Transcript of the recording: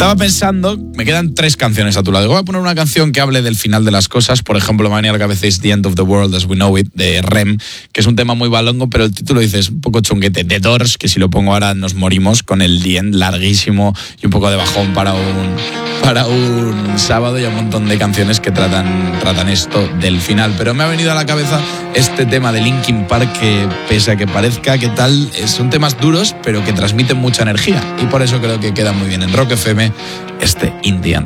Estaba pensando, me quedan 3 canciones a tu lado. Voy a poner una canción que hable del final de las cosas. Por ejemplo, me va a venir a la cabeza The End of the World as We Know It, de REM, que es un tema muy balongo, pero el título dice es un poco chunguete. The Doors, que si lo pongo ahora nos morimos, con el The End larguísimo y un poco de bajón para un sábado, y un montón de canciones que tratan esto del final. Pero me ha venido a la cabeza este tema de Linkin Park, que pese a que parezca que tal, son temas duros, pero que transmiten mucha energía, y por eso creo que queda muy bien en Rock FM este In The End.